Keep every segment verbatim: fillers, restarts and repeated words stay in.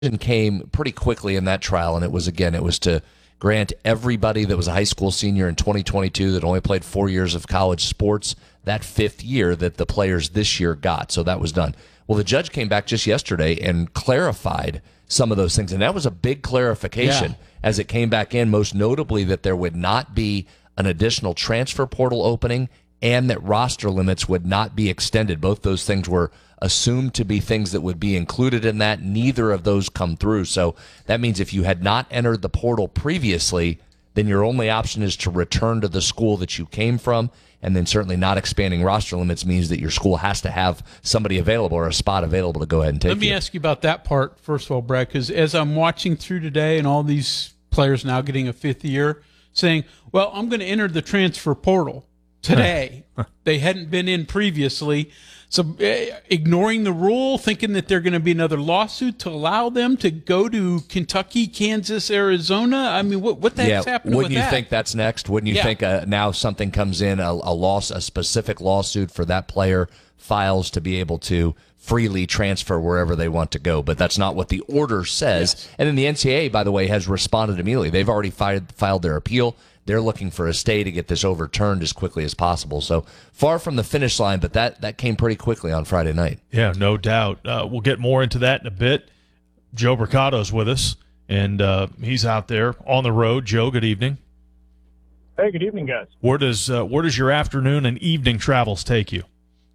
came pretty quickly in that trial, and it was, again, it was to grant everybody that was a high school senior in twenty twenty-two that only played four years of college sports that fifth year that the players this year got. So that was done. Well, the judge came back just yesterday and clarified some of those things, and that was a big clarification. Yeah. As it came back in, most notably that there would not be an additional transfer portal opening and that roster limits would not be extended. Both those things were assumed to be things that would be included in that. Neither of those come through. So that means if you had not entered the portal previously, then your only option is to return to the school that you came from. And then certainly not expanding roster limits means that your school has to have somebody available or a spot available to go ahead and take Let me you. ask you about that part, first of all, Brad, because as I'm watching through today and all these players now getting a fifth year saying, well, I'm going to enter the transfer portal today. They hadn't been in previously. So uh, ignoring the rule, thinking that there's going to be another lawsuit to allow them to go to Kentucky, Kansas, Arizona. I mean, what, what the yeah, heck's happening wouldn't with you that? think that's next? Wouldn't you Yeah. think uh, now something comes in, a, a loss, a specific lawsuit for that player files to be able to freely transfer wherever they want to go? But that's not what the order says. Yes. And then the N C double A, by the way, has responded immediately. They've already filed, filed their appeal. They're looking for a stay to get this overturned as quickly as possible. So far from the finish line, but that, that came pretty quickly on Friday night. Yeah, no doubt. Uh, we'll get more into that in a bit. Joe Bricato's with us, and uh, he's out there on the road. Joe, good evening. Hey, good evening, guys. Where does uh, where does your afternoon and evening travels take you?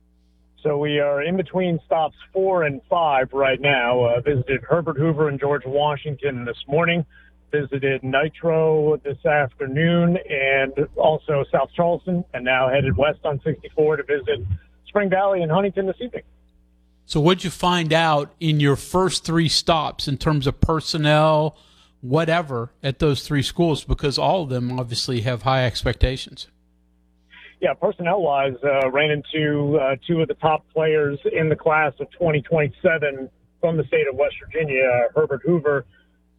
So we are in between stops four and five right now. Uh, visited Herbert Hoover and George Washington this morning. Visited Nitro this afternoon and also South Charleston, and now headed west on sixty-four to visit Spring Valley and Huntington this evening. So what'd you find out in your first three stops in terms of personnel, whatever, at those three schools? Because all of them obviously have high expectations. Yeah, personnel-wise, uh, ran into uh, two of the top players in the class of twenty twenty-seven from the state of West Virginia, uh, Herbert Hoover,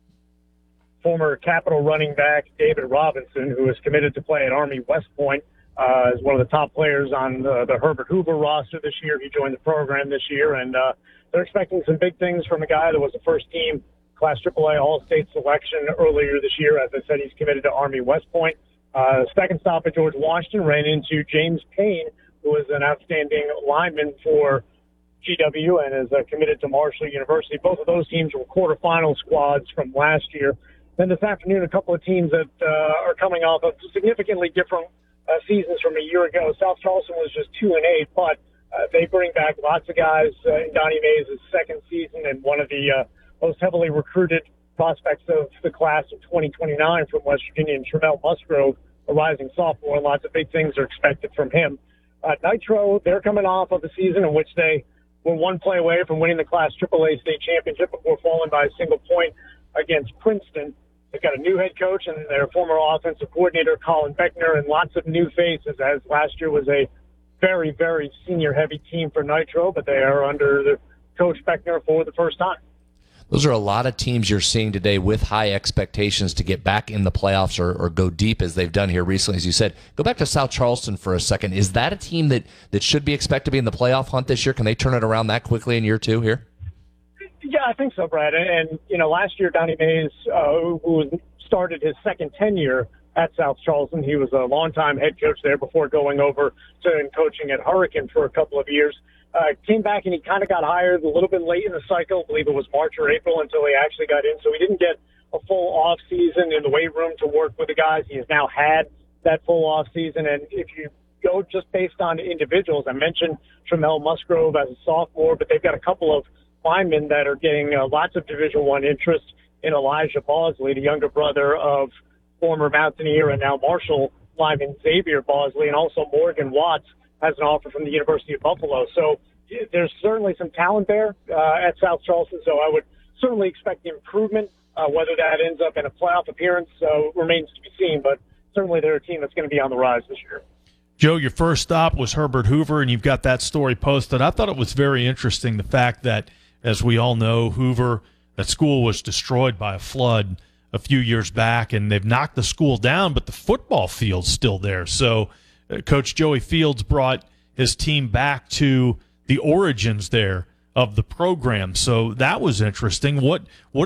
former Capital running back David Robinson, who is committed to play at Army West Point, uh, is one of the top players on the, the Herbert Hoover roster this year. He joined the program this year, and uh, they're expecting some big things from a guy that was a first-team Class triple A All-State selection earlier this year. As I said, he's committed to Army West Point. Uh, second stop at George Washington, ran into James Payne, who is an outstanding lineman for G W and is uh, committed to Marshall University. Both of those teams were quarterfinal squads from last year. Then this afternoon, a couple of teams that uh, are coming off of significantly different uh, seasons from a year ago. South Charleston was just two and eight, but uh, they bring back lots of guys uh, in Donnie Mays' second season, and one of the uh, most heavily recruited prospects of the class of twenty twenty-nine from West Virginia, and Tremel Musgrove, a rising sophomore, and lots of big things are expected from him. Uh, Nitro, they're coming off of a season in which they were one play away from winning the Class triple A state championship before falling by a single point against Princeton. They've got a new head coach and their former offensive coordinator, Colin Beckner, and lots of new faces, as last year was a very, very senior-heavy team for Nitro, but they are under the coach Beckner for the first time. Those are a lot of teams you're seeing today with high expectations to get back in the playoffs or, or go deep as they've done here recently. As you said, go back to South Charleston for a second. Is that a team that, that should be expected to be in the playoff hunt this year? Can they turn it around that quickly in year two here? Yeah, I think so, Brad. And, you know, last year, Donnie Mays, uh, who started his second tenure at South Charleston, he was a longtime head coach there before going over to coaching at Hurricane for a couple of years. Uh, came back and he kind of got hired a little bit late in the cycle. I believe it was March or April until he actually got in. So he didn't get a full off season in the weight room to work with the guys. He has now had that full off season. And if you go just based on individuals, I mentioned Tremel Musgrove as a sophomore, but they've got a couple of linemen that are getting uh, lots of Division One interest in Elijah Bosley, the younger brother of former Mountaineer and now Marshall lineman Xavier Bosley, and also Morgan Watts has an offer from the University of Buffalo. So there's certainly some talent there uh, at South Charleston, so I would certainly expect improvement. Uh, whether that ends up in a playoff appearance uh, remains to be seen, but certainly they're a team that's going to be on the rise this year. Joe, your first stop was Herbert Hoover, and you've got that story posted. I thought it was very interesting, the fact that, as we all know, Hoover, that school was destroyed by a flood a few years back, and they've knocked the school down, but the football field's still there. So uh, Coach Joey Fields brought his team back to the origins there of the program. So that was interesting. What what